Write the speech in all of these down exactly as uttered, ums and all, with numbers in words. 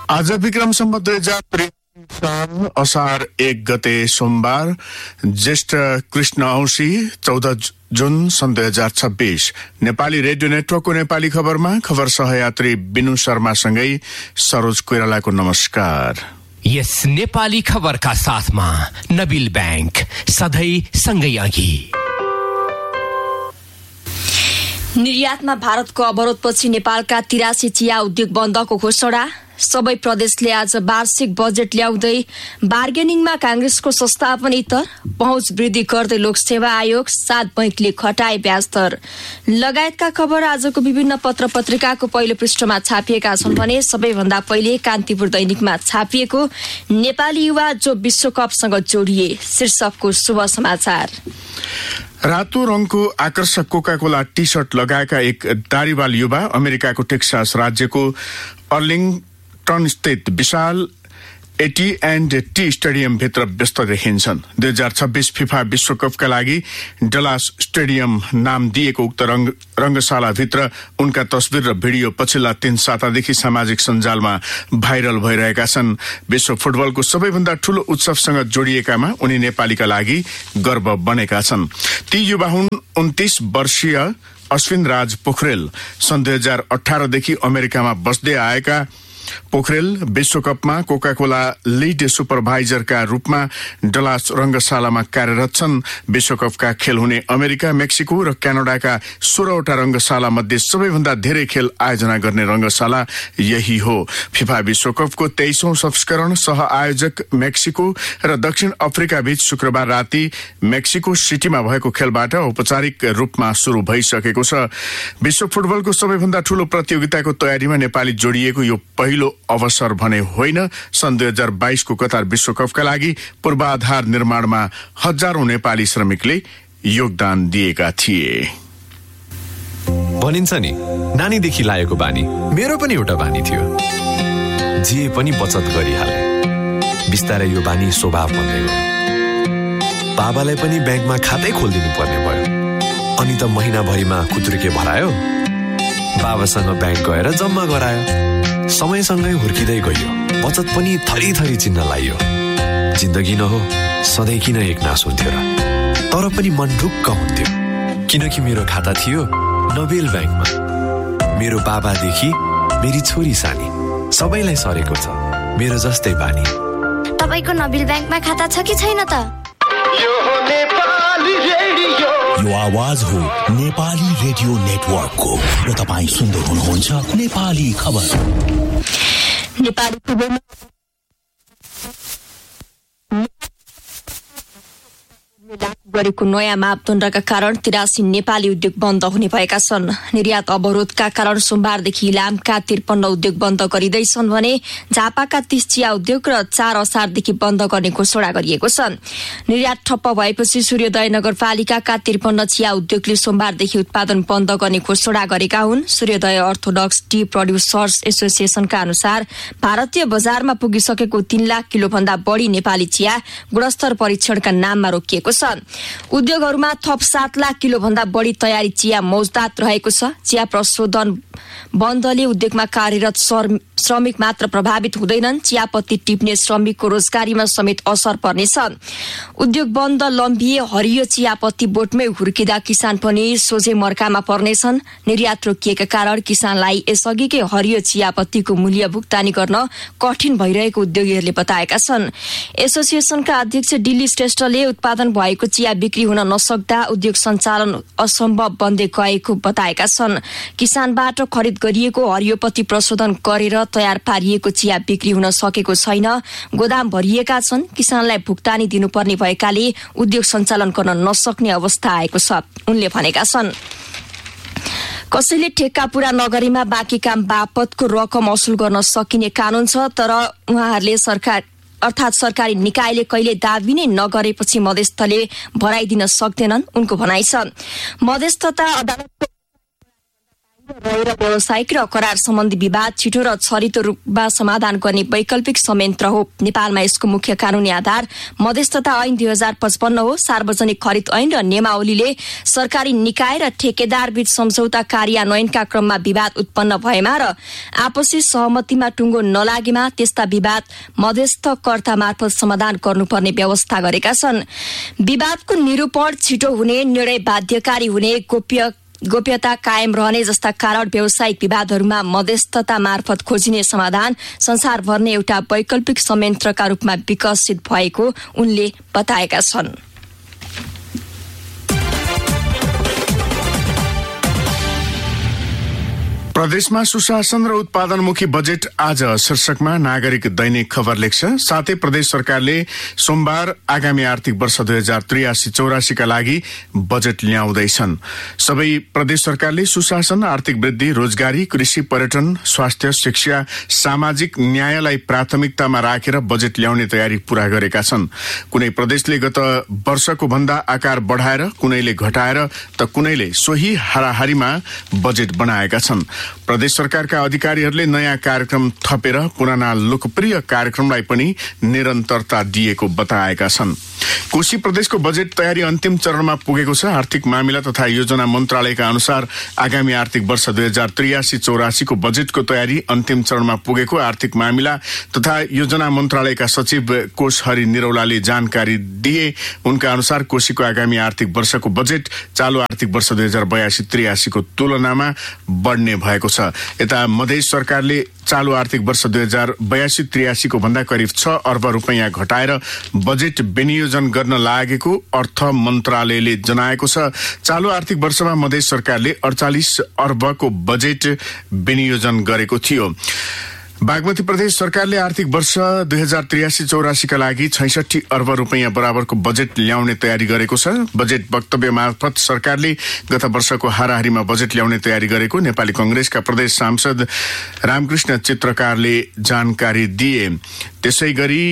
आज विक्रम सम्वत दुई हजार त्रिहत्तर असार एक गते सोमबार ज्येष्ठ कृष्ण औँसी चौध जुन सन् दुई हजार छब्बीस नेपाली रेडियो नेटवर्कको नेपाली खबरमा खबर सहयात्री बिनु शर्मासँगै सरोज कोइरालाको नमस्कार। यस नेपाली खबरका साथमा नबिल बैंक सधैँ सँगै अघि। निर्यातमा भारतको अवरोधपछि नेपालका तिरासी चिया उद्योग बन्दको घोषणा। सबै प्रदेशले आज वार्षिक बजेट ल्याउँदै बार्गेनिङमा कांग्रेसको संस्थापन इतर पहुँच वृद्धि गर्दै लोकसेवा आयोग सात बैंकले घटाए ब्याज दर लगायतका खबर आजको विभिन्न पत्र पत्रिकाको पहिलो पृष्ठमा छापिएका छन् भने सबैभन्दा पहिले कान्तिपुर दैनिकमा छापिएको नेपाली युवा जो विश्वकपसँग जोडिए शीर्षकको शुभ समाचार। रातो रङको आकर्षक कोका कोला टी सर्ट लगाएका एक दारीवाल युवा अमेरिकाको टेक्सास राज्यको अर्लिङटन स्थित विशाल एटी एन्ड टी स्टेडियम भित्र व्यस्त देखिन्छन्। दुई हजार छब्बीस फिफा विश्वकपका लागि डलास स्टेडियम नाम दिएको उक्त रंग, रंगशाला भित्र उनका तस्विर र भिडियो पछिल्ला तीन सातादेखि सामाजिक सञ्जालमा भाइरल भइरहेका छन्। विश्व फुटबलको सबैभन्दा ठूलो उत्सवसँग जोडिएकामा उनी नेपालीका लागि गर्व बनेका छन्। ती युवा हुन् उन्तीस वर्षीय अश्विन राज पोखरेल। सन् दुई हजार अठारदेखि अमेरिकामा बस्दै आएका पोखरेल विश्वकपमा कोका कोला लिड सुपरभाइजरका रूपमा डलास रंगशालामा कार्यरत छन्। विश्वकपका खेल हुने अमेरिका, मेक्सिको र क्यानाडाका सोह्रवटा रंगशाला मध्ये सबैभन्दा धेरै खेल आयोजना गर्ने रंगशाला यही हो। फिफा विश्वकपको तेइसौं संस्करण सह आयोजक मेक्सिको र दक्षिण अफ्रिका बीच शुक्रबार राति मेक्सिको सिटीमा भएको खेलबाट औपचारिक रूपमा शुरू भइसकेको छ। विश्व फुटबलको सबैभन्दा ठूलो प्रतियोगिताको तयारीमा नेपाली जोडिएको यो पहिलो अवसर भने होइन। सन् दुई हजार बाइसको कतार विश्वकपका लागि पूर्वाधार निर्माणमा हजारौं नेपाली श्रमिकले योगदान दिएका थिए। भनिन्छ नि नानीदेखि लागेको बानी मेरो पनि एउटा बानी थियो, जे पनि बचत गरिहाले। बिस्तारै यो बानी स्वभाव बन्दै गयो। बाबालाई पनि ब्याङ्कमा खातै खोलिदिनु पर्ने भयो। अनि त महिनाभरिमा कुत्रुके भरायो, बाबासँग ब्याङ्क गएर जम्मा गरायो। समयसँगै हुर्किँदै गयो, बचत पनि थरी थरी चिन्न लागियो। जिन्दगी न हो सधैँ किन एक नास हुन्थ्यो र, तर पनि मन ढुक्क हुन्थ्यो किनकि मेरो खाता थियो नबेल ब्याङ्कमा। मेरो बाबादेखि मेरी छोरी सानी सबैलाई सरेको छ मेरो जस्तै बानी। तपाईको नबेल ब्याङ्कमा खाता छ कि छैन त? यो आवाज हो नेपाली रेडियो नेटवर्कको र तपाईँ सुन्दै हुनुहुन्छ नेपाली खबर। नेपाली खबरमा गरेको नयाँ मापदण्डका कारण तिरासी नेपाली उद्योग बन्द हुने भएका छन्। निर्यात अवरोधका कारण सोमबारदेखि इलामका त्रिपन्न उद्योग बन्द गरिँदैछन् भने झापाका तीस चिया उद्योग र चार असारदेखि बन्द गर्ने घोषणा गरिएको छ। निर्यात ठप्प भएपछि सूर्योदय नगरपालिकाका त्रिपन्न चिया उद्योगले सोमबारदेखि उत्पादन बन्द गर्ने घोषणा गरेका हुन्। सूर्योदय अर्थोडक्स टी प्रोड्युसर्स एसोसिएसनका अनुसार भारतीय बजारमा पुगिसकेको तीन लाख किलो भन्दा बढी नेपाली चिया गुणस्तर परीक्षणका नाममा रोकिएको छ। उद्योगहरूमा थप सात लाख किलो भन्दा बढी तयारी चिया मौजदात रहेको छ। चिया प्रशोधन बन्दले उद्योगमा कार्यरत श्रमिक मात्र प्रभावित हुँदैनन्, चियापत्ती टिप्ने श्रमिकको रोजगारीमा समेत असर पर्नेछ। उद्योग बन्द लम्बिए हरियो चियापत्ती बोटमै हुर्किँदा किसान पनि सोझै मर्कामा पर्नेछन्। निर्यात रोकिएका कारण किसानलाई यसअघिकै हरियो चियापत्तीको मूल्य भुक्तानी गर्न कठिन भइरहेको उद्योगीहरूले बताएका छन्। एसोसिएसनका अध्यक्ष डिल्ली श्रेष्ठले उत्पादन भएको चिया बिक्री हुन नसक्दा उद्योग सञ्चालन असम्भव बन्दै गएको बताएका छन्। किसानबाट खरिद गरिएको हरियोपत्ती प्रशोधन गरेर तयार पारिएको चिया बिक्री हुन सकेको छैन, गोदाम भरिएका छन्। किसानलाई भुक्तानी दिनुपर्ने भएकाले उद्योग सञ्चालन गर्न नसक्ने अवस्था आएको छ उनले भनेका छन्। कसैले ठेक्का पूरा नगरेमा बाँकी काम बापतको रकम असुल गर्न सकिने कानून छ, तर उहाँहरूले सरकार अर्थात् सरकारी निकायले कहिले दाबी नै नगरेपछि मध्यस्थले भराइदिन सक्दैनन् उनको भनाइ छ। मध्यस्थता अदालतको रहेर व्यावसायिक र करार सम्बन्धी विवाद छिटो र छरितो रूपमा समाधान गर्ने वैकल्पिक संयन्त्र हो। नेपालमा यसको मुख्य कानूनी आधार मध्यस्थता ऐन दुई हजार पचपन्न हो। सार्वजनिक खरिद ऐन र नियमावलीले सरकारी निकाय र ठेकेदार बीच सम्झौता कार्यान्वयनका क्रममा विवाद उत्पन्न भएमा र आपसी सहमतिमा टुङ्गो नलागेमा त्यस्ता विवाद मध्यस्थकर्ता मार्फत समाधान गर्नुपर्ने व्यवस्था गरेका छन्। विवादको निरूपण छिटो हुने, निर्णय बाध्यकारी हुने, गोप्य गोप्यता कायम रहने जस्ता कारण व्यावसायिक विवादहरूमा मध्यस्थता मार्फत खोजिने समाधान संसारभर नै एउटा वैकल्पिक संयन्त्रका रूपमा विकसित भएको उनले बताएका छन्। प्रदेशमा सुशासन र उत्पादनमुखी बजेट आज शीर्षकमा नागरिक दैनिक खबर लेख्छ। साथै प्रदेश सरकारले सोमबार आगामी आर्थिक वर्ष दुई हजार त्रियासी चौरासीका लागि बजेट ल्याउँदैछन्। सबै प्रदेश सरकारले सुशासन, आर्थिक वृद्धि, रोजगारी, कृषि, पर्यटन, स्वास्थ्य, शिक्षा, सामाजिक न्यायलाई प्राथमिकतामा राखेर बजेट ल्याउने तयारी पूरा गरेका छन्। कुनै प्रदेशले गत वर्षको भन्दा आकार बढाएर, कुनैले घटाएर त कुनैले सोही हाराहारीमा बजेट बनाएका छन्। प्रदेश सरकारका अधिकारीहरूले नयाँ कार्यक्रम थपेर पुराना लोकप्रिय कार्यक्रमलाई पनि निरन्तरता दिएको बताएका छन्। कोशी प्रदेशको बजेट तयारी अन्तिम चरणमा पुगेको छ। आर्थिक मामिला तथा योजना मन्त्रालयका अनुसार आगामी आर्थिक वर्ष दुई हजार त्रियासी चौरासीको बजेटको तयारी अन्तिम चरणमा पुगेको आर्थिक मामिला तथा योजना मन्त्रालयका सचिव कोशहरि निरौलाले जानकारी दिए। उनका अनुसार कोशीको आगामी आर्थिक वर्षको बजेट चालू आर्थिक वर्ष दुई हजार बयासी त्रियासीको तुलनामा बढ्ने भएको छ। यता मधेस सरकारले चालू आर्थिक वर्ष दुई हजार बयासी त्रियासीको भन्दा करिब छ अर्ब रुपैयाँ घटाएर बजेट विनियोजन गर्न लागेको अर्थ मन्त्रालयले जनाएको छ। चालू आर्थिक वर्षमा मधेस सरकारले अडचालिस अर्बको बजेट विनियोजन गरेको थियो। बागमती प्रदेश सरकारले आर्थिक वर्ष दुई हजार त्रियासी चौरासीका लागि छैसठी अर्ब रुपैयाँ बराबरको बजेट ल्याउने तयारी गरेको छ। बजेट वक्तव्य मार्फत सरकारले गत वर्षको हाराहारीमा बजेट ल्याउने तयारी गरेको नेपाली कंग्रेसका प्रदेश सांसद रामकृष्ण चित्रकारले जानकारी दिए। त्यसै गरी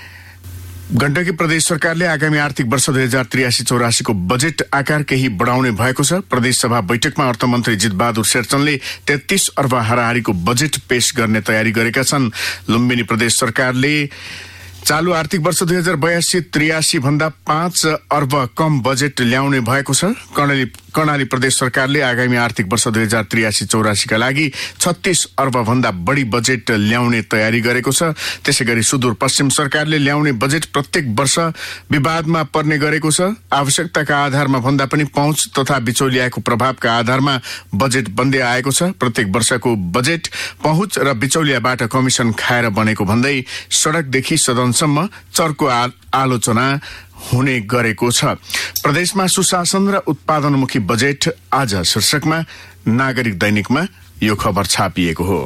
गण्डकी प्रदेश सरकारले आगामी आर्थिक वर्ष दुई हजार त्रियासी चौरासीको बजेट आकार केही बढाउने भएको छ। प्रदेश सभा बैठकमा अर्थमन्त्री जितबहादुर शेरचनले तेत्तीस अर्ब हाराहारीको बजेट पेश गर्ने तयारी गरेका छन्। लुम्बिनी प्रदेश सरकारले चालू आर्थिक वर्ष दुई हजार बयासी त्रियासी भन्दा पाँच अर्ब कम बजेट ल्याउने भएको छ। कर्णाली कर्णाली प्रदेश सरकारले आगामी आर्थिक वर्ष दुई हजार त्रियासी चौरासीका लागि छत्तीस अर्ब भन्दा बढी बजेट ल्याउने तयारी गरेको छ। त्यसै गरी सुदूरपश्चिम सरकारले ल्याउने बजेट प्रत्येक वर्ष विवादमा पर्ने गरेको छ। आवश्यकताका आधारमा भन्दा पनि पहुँच तथा बिचौलियाको प्रभावका आधारमा बजेट बन्दै आएको छ। प्रत्येक वर्षको बजेट पहुँच र बिचौलियाबाट कमिसन खाएर बनेको भन्दै सड़कदेखि सदनसम्म चर्को आलोचना हुने गरेको छ। प्रदेशमा सुशासन र उत्पादनमुखी बजेट आज शीर्षकमा नागरिक दैनिकमा यो खबर छापिएको हो।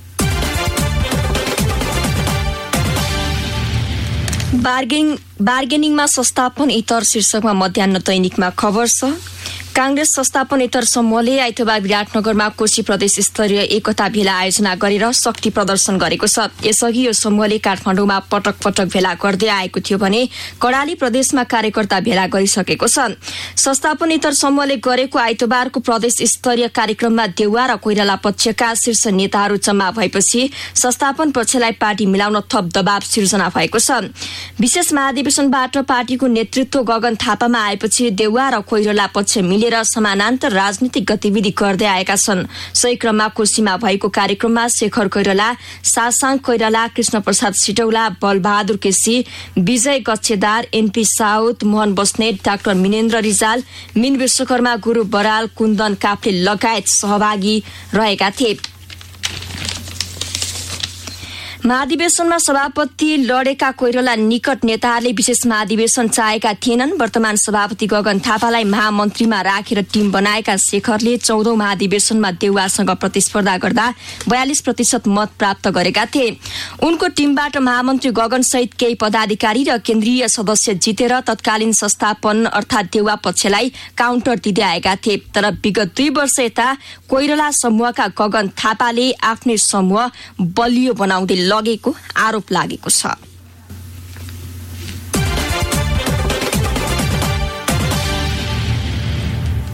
बार्गेनिङ बार्गेनिङमा संस्थापन इतर शीर्षकमा मध्याह्न दैनिकमा खबर छ। कांग्रेस संस्थापन इतर समूहले आइतबार विराटनगरमा कोशी प्रदेश स्तरीय एकता भेला आयोजना गरेर शक्ति प्रदर्शन गरेको छ। यसअघि यो समूहले काठमाडौँमा पटक पटक भेला गर्दै आएको थियो भने कर्णाली प्रदेशमा कार्यकर्ता भेला गरिसकेको छ। संस्थापन इतर समूहले गरेको आइतबारको प्रदेश स्तरीय कार्यक्रममा देउवा र कोइराला पक्षका शीर्ष नेताहरू जम्मा भएपछि संस्थापन पक्षलाई पार्टी मिलाउन थप दबाव सिर्जना भएको छ। विशेष महाधिवेशनबाट पार्टीको नेतृत्व गगन थापामा आएपछि देउवा र कोइराला पक्ष मिलेर समानान्तर राजनीतिक गतिविधि गर्दै आएका छन्। सोही क्रममा कोशीमा भएको कार्यक्रममा शेखर कोइराला, सासाङ कोइराला, कृष्ण प्रसाद सिटौला, बलबहादुर केसी, विजय गच्छेदार, NP Saud, Mohan Basnet, doctor Minendra Rijal, mean Vishwakarma, गुरु बराल, कुन्दन काफ्ले लगायत सहभागी रहेका थिए। महाधिवेशनमा सभापति लडेका कोइराला निकट नेताहरूले विशेष महाधिवेशन चाहेका थिएनन्। वर्तमान सभापति गगन थापालाई महामन्त्रीमा राखेर टिम बनाएका शेखरले चौधौं महाधिवेशनमा देउवासँग प्रतिस्पर्धा गर्दा बयालिस प्रतिशत मत प्राप्त गरेका थिए। उनको टिमबाट महामन्त्री गगन सहित केही पदाधिकारी र केन्द्रीय सदस्य जितेर तत्कालीन संस्थापन अर्थात देउवा पक्षलाई काउन्टर दिँदै आएका थिए। तर विगत दुई वर्ष यता कोइराला समूहका गगन थापाले आफ्नै समूह बलियो बनाउँदै लगेको आरोप लागेको छ।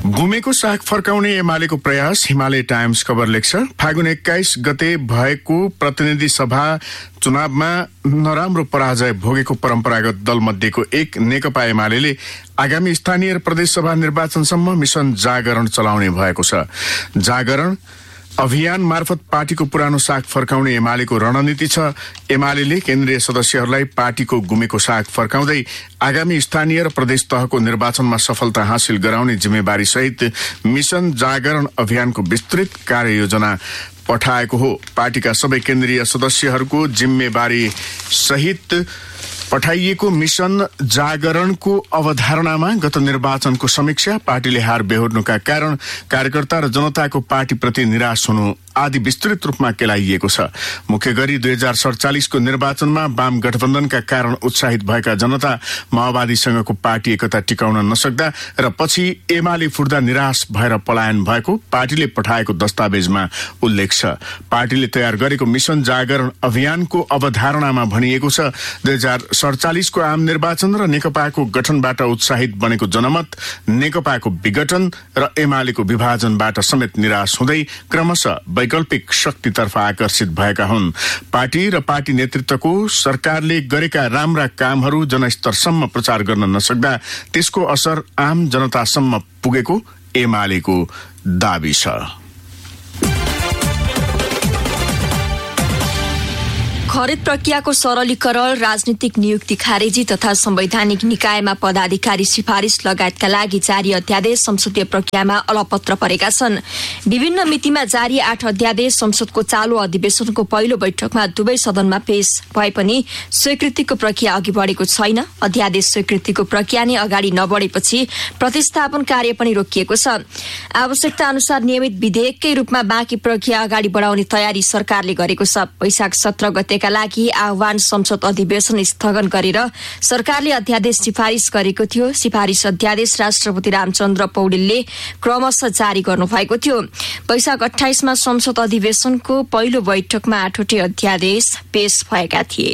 गुमेको साग फर्काउने एमालेको प्रयास, हिमालय टाइम्स खबर लेख्छ। फागुन एक्काइस गते भएको प्रतिनिधि सभा चुनावमा नराम्रो पराजय भोगेको परम्परागत दलमध्येको एक नेकपा एमाले आगामी स्थानीय र प्रदेशसभा निर्वाचनसम्म मिशन जागरण चलाउने भएको छ। जागरण अभियान मार्फत पार्टीको पुरानो साग फर्काउने एमालेको रणनीति छ। एमाले केन्द्रीय सदस्यहरूलाई पार्टीको गुमेको साग फर्काउँदै आगामी स्थानीय र प्रदेश तहको निर्वाचनमा सफलता हासिल गराउने जिम्मेवारी सहित मिशन जागरण अभियानको विस्तृत कार्ययोजना पठाएको हो। पार्टीका सबै केन्द्रीय सदस्यहरूको जिम्मेवारी सहित पठाइएको मिशन जागरणको अवधारणामा गत निर्वाचनको समीक्षा, पार्टीले हार बेहोर्नुका कारण कार्यकर्ता र जनताको पार्टीप्रति निराश हुनु आदि विस्तृत रूपमा केलाइएको छ। मुख्य गरी दुई हजार सडचालिसको निर्वाचनमा वाम गठबन्धनका कारण उत्साहित भएका जनता माओवादीसँगको पार्टी एकता टिकाउन नसक्दा र पछि एमाले फुट्दा निराश भएर पलायन भएको पार्टीले पठाएको दस्तावेजमा उल्लेख छ। पार्टीले तयार गरेको मिशन जागरण अभियानको अवधारणामा भनिएको छ, दुई हजार सडचालिसको आम निर्वाचन र नेकपाको गठनबाट उत्साहित बनेको जनमत नेकपाको विघटन र एमालेको विभाजनबाट समेत निराश हुँदै क्रमशः वैकल्पिक शक्तितर्फ आकर्षित भएका हुन्। पार्टी र पार्टी नेतृत्वको सरकारले गरेका राम्रा कामहरू जनस्तरसम्म प्रचार गर्न नसक्दा त्यसको असर आम जनतासम्म पुगेको एमालेको दाबी छ। खरिद प्रक्रियाको सरलीकरण, राजनीतिक नियुक्ति खारेजी तथा संवैधानिक निकायमा पदाधिकारी सिफारिस लगायतका लागि जारी अध्यादेश संसदीय प्रक्रियामा अलपत्र परेका छन्। विभिन्न मितिमा जारी आठ अध्यादेश संसदको चालू अधिवेशनको पहिलो बैठकमा दुवै सदनमा पेश भए पनि स्वीकृतिको प्रक्रिया अघि बढेको छैन। अध्यादेश स्वीकृतिको प्रक्रिया नै अगाडि नबढेपछि प्रतिस्थापन कार्य पनि रोकिएको छ। आवश्यकता अनुसार नियमित विधेयककै रूपमा बाँकी प्रक्रिया अगाडि बढाउने तयारी सरकारले गरेको छ। वैशाख सत्र गतेका लागि आह्वान संसद अधिवेशन स्थगन गरेर सरकारले अध्यादेश सिफारिस गरेको थियो। सिफारिस अध्यादेश राष्ट्रपति रामचन्द्र पौडेलले क्रमशः जारी गर्नुभएको थियो। वैशाख अठाइसमा संसद अधिवेशनको पहिलो बैठकमा आठवटै अध्यादेश पेश भएका थिए।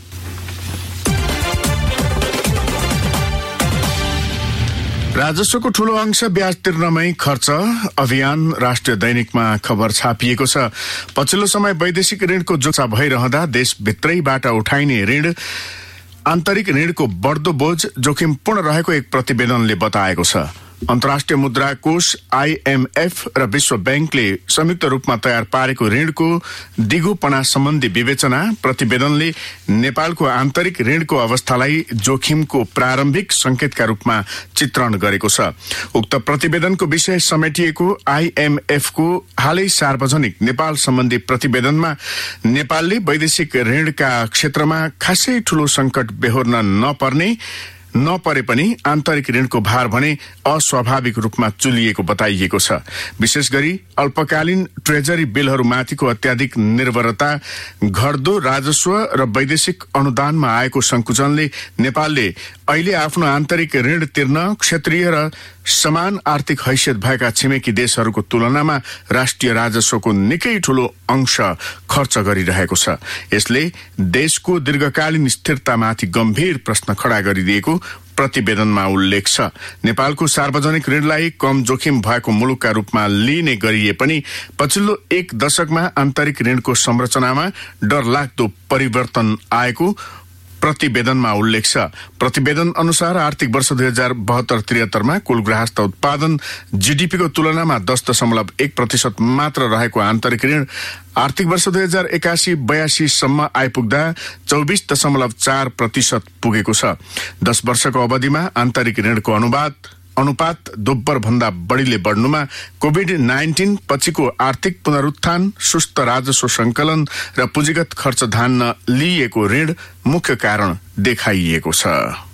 राजस्वको ठूलो अंश ब्याज तिर्नमै खर्च, अभियान राष्ट्रिय दैनिकमा खबर छापिएको छ। पछिल्लो समय वैदेशिक ऋणको जोखा भइरहँदा देशभित्रैबाट उठाइने ऋण आन्तरिक ऋणको बढ्दो बोझ जोखिमपूर्ण रहेको एक प्रतिवेदनले बताएको छ। अन्तर्राष्ट्रिय मुद्रा कोष आईएमएफ र विश्व बैंकले संयुक्त रूपमा तयार पारेको ऋणको दिगोपना सम्बन्धी विवेचना प्रतिवेदनले नेपालको आन्तरिक ऋणको अवस्थालाई जोखिमको प्रारम्भिक संकेतका रूपमा चित्रण गरेको छ। उक्त प्रतिवेदनको विषय समेटिएको आईएमएफको हालै सार्वजनिक नेपाल सम्बन्धी प्रतिवेदनमा नेपालले वैदेशिक ऋणका क्षेत्रमा खासै ठूलो संकट बेहोर्न नपर्ने नपरे पनि आन्तरिक ऋणको भार भने अस्वाभाविक रूपमा चुलिएको बताइएको छ। विशेष गरी अल्पकालीन ट्रेजरी बिलहरूमाथिको अत्याधिक निर्भरता, घट्दो राजस्व र वैदेशिक अनुदानमा आएको संकुचनले नेपालले अहिले आफ्नो आन्तरिक ऋण तिर्न क्षेत्रीय र समान आर्थिक हैसियत भएका छिमेकी देशहरूको तुलनामा राष्ट्रिय राजस्वको निकै ठूलो अंश खर्च गरिरहेको छ। यसले देशको दीर्घकालीन स्थिरतामाथि गम्भीर प्रश्न खडा गरिदिएको प्रतिवेदनमा उल्लेख छ। नेपालको सार्वजनिक ऋणलाई कम जोखिम भएको मुलुकका रूपमा लिने गरिए पनि पछिल्लो एक दशकमा आन्तरिक ऋणको संरचनामा डरलाग्दो परिवर्तन आएको प्रतिवेदनमा उल्लेख छ। प्रतिवेदन अनुसार आर्थिक वर्ष दुई हजार बहत्तर त्रिहत्तरमा कुल गृहस्थ उत्पादन जीडीपीको तुलनामा दस दशमलव एक प्रतिशत मात्र रहेको आन्तरिक ऋण आर्थिक वर्ष दुई हजार एकासी बयासी सम्म आइपुग्दा चौबिस दशमलव चार प्रतिशत पुगेको छ। दस वर्षको अवधिमा आन्तरिक ऋणको अनुपात अनुपात दोब्बर भन्दा बढ़ीले बढ़नुमा कोभिड नाइन्टीन पछिको आर्थिक पुनरुत्थान, सुस्त राजस्व संकलन र पुँजीगत खर्च धान्न लिइएको ऋण मुख्य कारण देखाइएको छ।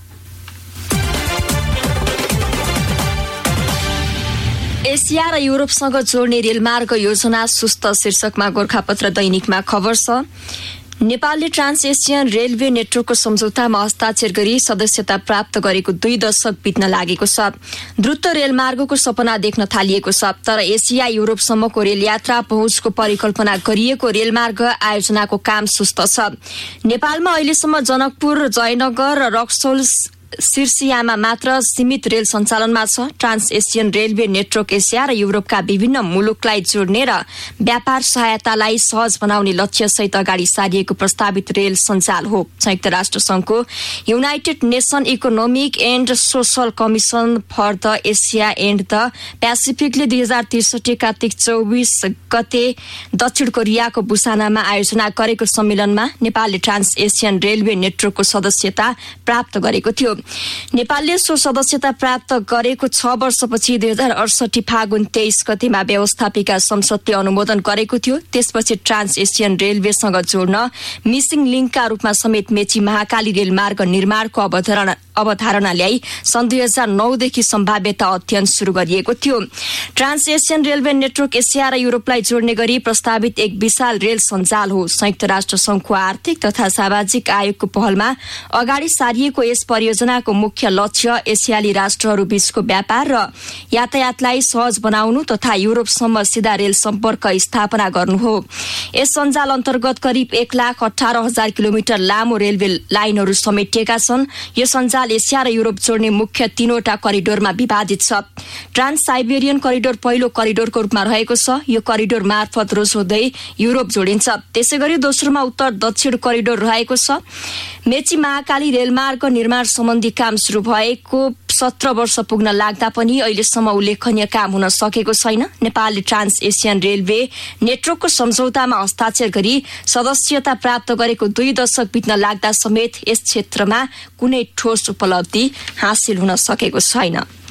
एसिया र युरोपसँग जोड्ने रेलमार्ग योजना सुस्त शीर्षकमा गोरखापत्र दैनिकमा खबर छ। नेपालले ट्रान्स एसियन रेलवे नेटवर्कको सम्झौतामा हस्ताक्षर गरी सदस्यता प्राप्त गरेको दुई दशक बित्न लागेको छ। द्रुत रेलमार्गको सपना देख्न थालिएको छ, तर एसिया युरोपसम्मको रेल यात्रा पहुँचको परिकल्पना गरिएको रेलमार्ग आयोजनाको काम सुस्त छ। नेपालमा अहिलेसम्म जनकपुर, जयनगर र रक्सौल सिर्सियामा मात्र सीमित रेल सञ्चालनमा छ। Trans Asian railway network Asia र युरोपका विभिन्न मुलुकलाई जोड्ने र व्यापार सहायतालाई सहज बनाउने लक्ष्यसहित अगाडि सारिएको प्रस्तावित रेल सञ्जाल हो। संयुक्त राष्ट्र संघको United nation economic and social commission for the Asia and the पेसिफिकले दुई हजार त्रिसठी कार्तिक चौबिस गते दक्षिण कोरियाको बुसानामा आयोजना गरेको सम्मेलनमा नेपालले ट्रान्स एसियन रेलवे नेटवर्कको सदस्यता प्राप्त गरेको थियो। नेपालले सो सदस्यता प्राप्त गरेको छ वर्षपछि दुई हजार अडसठी फागुन तेइस गतेमा व्यवस्थापिका संसदले अनुमोदन गरेको थियो। त्यसपछि ट्रान्स एसियन रेलवेसँग जोड्न मिसिङ लिङ्कका रूपमा समेत मेची महाकाली रेलमार्ग निर्माणको अवधारणा अवधारणा ल्याई सन् दुई हजार नौदेखि सम्भाव्यता अध्ययन शुरू गरिएको थियो। Trans Asian railway network Asia र युरोपलाई जोड्ने गरी प्रस्तावित एक विशाल रेल सञ्जाल हो। संयुक्त राष्ट्र संघको आर्थिक तथा सामाजिक आयोगको पहलमा अगाडि सारिएको यस परियोजनाको मुख्य लक्ष्य एसियाली राष्ट्रहरू बीचको व्यापार र यातायातलाई सहज बनाउनु तथा युरोपसम्म सिधा रेल सम्पर्क स्थापना गर्नु हो। यस सञ्जाल अन्तर्गत करिब एक लाख अठार हजार किलोमिटर लामो रेलवे लाइनहरू समेटिएका छन्। यो सञ्जाल एसिया र युरोप जोड्ने मुख्य तीनवटा करिडोरमा विभाजित छ। ट्रान्स साइबेरियन करिडोर पहिलो करिडोरको रूपमा रहेको छ। यो करिडोर मार्फत रोस हुँदै युरोप जोडिन्छ। त्यसैगरी दोस्रोमा उत्तर दक्षिण करिडोर रहेको छ। मेची महाकाली रेलमार्ग निर्माण सम्बन्धी काम शुरू भएको सत्र वर्ष पुग्न लाग्दा पनि अहिलेसम्म उल्लेखनीय काम हुन सकेको छैन। नेपालले ट्रान्स एसियन रेलवे नेटवर्कको सम्झौतामा हस्ताक्षर गरी सदस्यता प्राप्त गरेको दुई दशक बित्न लाग्दा समेत यस क्षेत्रमा कुनै ठोस उपलब्धि हासिल हुन सकेको छैन।